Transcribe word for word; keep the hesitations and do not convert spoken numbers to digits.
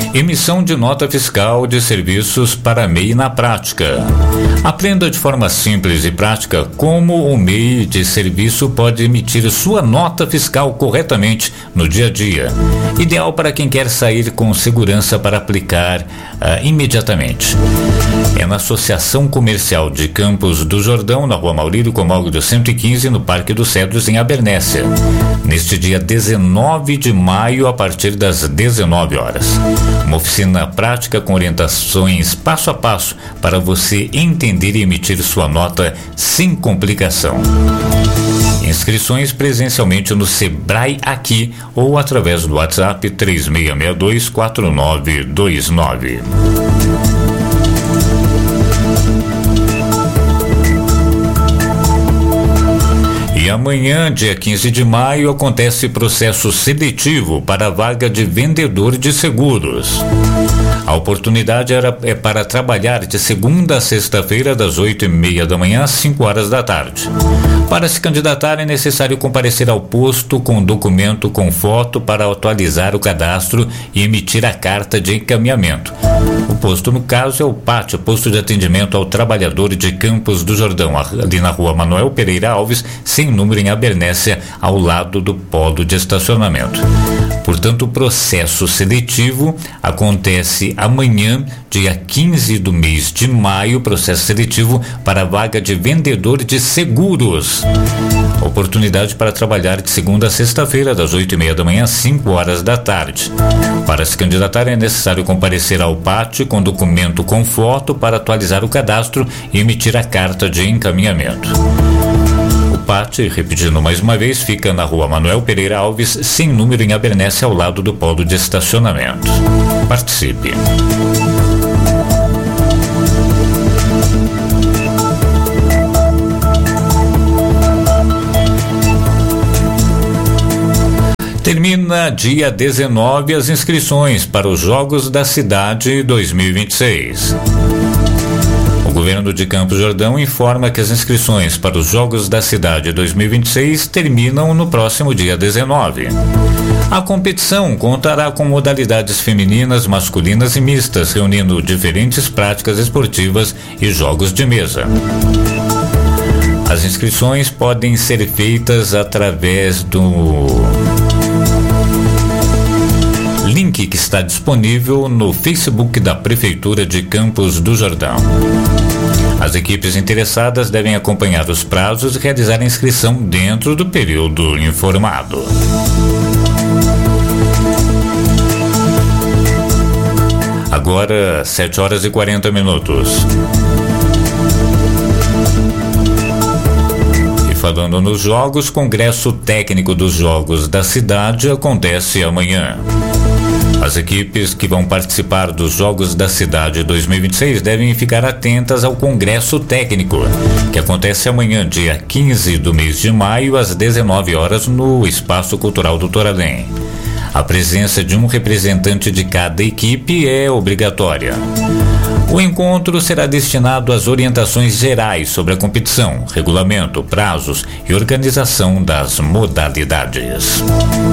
Emissão de nota fiscal de serviços para M E I na prática. Aprenda de forma simples e prática como o M E I de serviço pode emitir sua nota fiscal corretamente no dia a dia. Ideal para quem quer sair com segurança para aplicar uh, imediatamente. É na Associação Comercial de Campos do Jordão, na Rua Maurílio Comóglio cento e quinze, no Parque dos Cedros, em Abernésia. Neste dia dezenove de maio, a partir das dezenove horas. Uma oficina prática com orientações passo a passo para você entender e emitir sua nota sem complicação. Inscrições presencialmente no Sebrae aqui ou através do WhatsApp três seis seis dois quatro nove dois nove. E amanhã, dia quinze de maio, acontece processo seletivo para a vaga de vendedor de seguros. A oportunidade era, é para trabalhar de segunda a sexta-feira, das oito e meia da manhã às cinco horas da tarde. Para se candidatar, é necessário comparecer ao posto com documento com foto para atualizar o cadastro e emitir a carta de encaminhamento. O posto, no caso, é o Pátio, posto de atendimento ao trabalhador de Campos do Jordão, ali na Rua Manuel Pereira Alves, sem número, em Abernésia, ao lado do polo de estacionamento. Portanto, o processo seletivo acontece amanhã, dia quinze do mês de maio, processo seletivo para a vaga de vendedor de seguros. Oportunidade para trabalhar de segunda a sexta-feira, das oito e meia da manhã às cinco horas da tarde. Para se candidatar, é necessário comparecer ao pátio com documento com foto para atualizar o cadastro e emitir a carta de encaminhamento. O pátio, repetindo mais uma vez, fica na Rua Manuel Pereira Alves, sem número, em Abernésia, ao lado do polo de estacionamento. Participe. Termina dia dezenove as inscrições para os Jogos da Cidade dois mil e vinte e seis. O governo de Campos do Jordão informa que as inscrições para os Jogos da Cidade dois mil e vinte e seis terminam no próximo dia dezenove. A competição contará com modalidades femininas, masculinas e mistas, reunindo diferentes práticas esportivas e jogos de mesa. As inscrições podem ser feitas através do link que está disponível no Facebook da Prefeitura de Campos do Jordão. As equipes interessadas devem acompanhar os prazos e realizar a inscrição dentro do período informado. Agora, sete horas e quarenta minutos. E falando nos jogos, Congresso Técnico dos Jogos da Cidade acontece amanhã. As equipes que vão participar dos Jogos da Cidade dois mil e vinte e seis devem ficar atentas ao Congresso Técnico, que acontece amanhã, dia quinze do mês de maio, às dezenove horas, no Espaço Cultural Doutor Além. A presença de um representante de cada equipe é obrigatória. O encontro será destinado às orientações gerais sobre a competição, regulamento, prazos e organização das modalidades.